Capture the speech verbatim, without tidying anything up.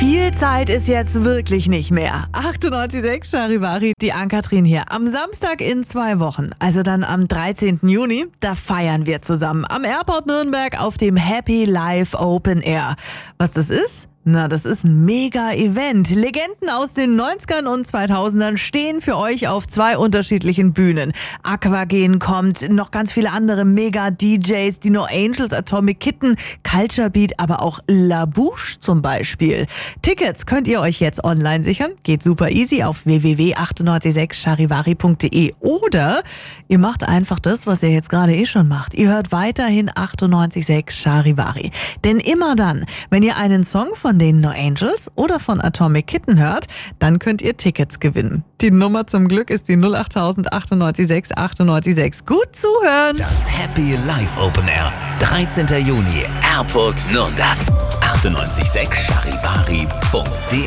Viel Zeit ist jetzt wirklich nicht mehr. achtundneunzig Komma sechs Charivari, die Ann-Kathrin hier. Am Samstag in zwei Wochen, also dann am dreizehnten Juni, da feiern wir zusammen am Airport Nürnberg auf dem Happy Life Open Air. Was das ist? Na, das ist ein Mega-Event. Legenden aus den neunzigern und zweitausendern stehen für euch auf zwei unterschiedlichen Bühnen. Aquagen kommt, noch ganz viele andere Mega-D Js, die No Angels, Atomic Kitten, Culture Beat, aber auch La Bouche zum Beispiel. Tickets könnt ihr euch jetzt online sichern. Geht super easy auf w w w punkt achtundneunzig Komma sechs charivari punkt de oder ihr macht einfach das, was ihr jetzt gerade eh schon macht. Ihr hört weiterhin achtundneunzig Komma sechs Charivari. Denn immer dann, wenn ihr einen Song von den No Angels oder von Atomic Kitten hört, dann könnt ihr Tickets gewinnen. Die Nummer zum Glück ist die null acht null null achtundneunzig Komma sechs achtundneunzig Komma sechs. Gut zuhören! Das Happy Life Open Air, dreizehnten Juni, Airport Nürnberg. achtundneunzig Komma sechs charivari punkt de